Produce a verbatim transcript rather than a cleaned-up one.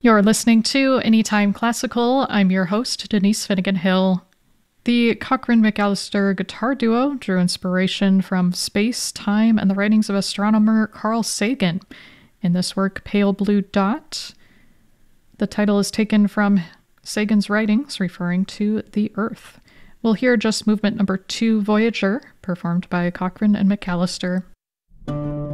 You're listening to Anytime Classical. I'm your host, Denise Finnegan Hill. The Cochran-McAllister guitar duo drew inspiration from space, time, and the writings of astronomer Carl Sagan. In this work, Pale Blue Dot, the title is taken from Sagan's writings referring to the Earth. We'll hear just movement number two, Voyager, performed by Cochran and McAllister.